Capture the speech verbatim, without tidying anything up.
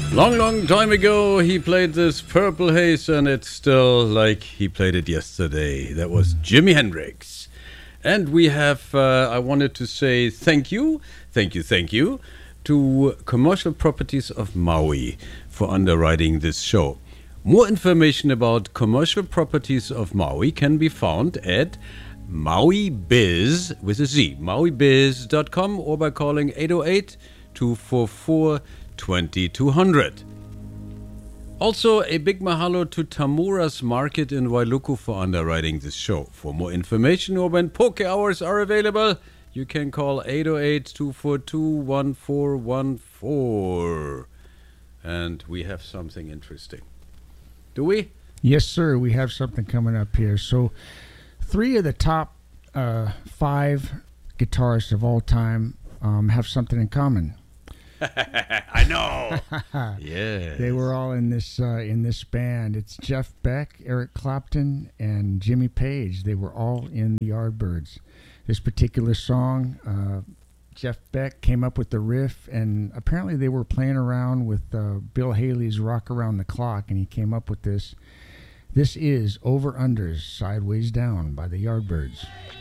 Long, long time ago, he played this Purple Haze, and it's still like he played it yesterday. That was Jimi Hendrix. And we have, uh, I wanted to say thank you, thank you, thank you to Commercial Properties of Maui for underwriting this show. More information about Commercial Properties of Maui can be found at MauiBiz, with a Z, Maui Biz dot com, or by calling eight oh eight, two four four, twenty-two hundred. Also, a big mahalo to Tamura's Market in Wailuku for underwriting this show. For more information or when poke hours are available, you can call eight oh eight, two four two, one four one four. And we have something interesting. Do we? Yes, sir. We have something coming up here. So, three of the top uh, five guitarists of all time um, have something in common. I know. Yeah. They were all in this uh, in this band. It's Jeff Beck, Eric Clapton, and Jimmy Page. They were all in the Yardbirds. This particular song, uh, Jeff Beck came up with the riff, and apparently they were playing around with uh, Bill Haley's "Rock Around the Clock," and he came up with this. This is Over Unders Sideways Down by the Yardbirds.